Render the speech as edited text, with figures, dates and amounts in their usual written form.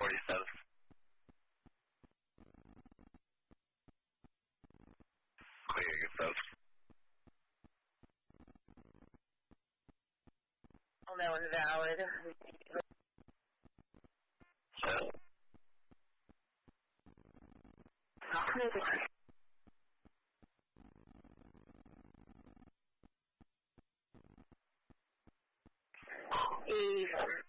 for yourself. Clear yourself. Oh, that one's valid. So, Eve.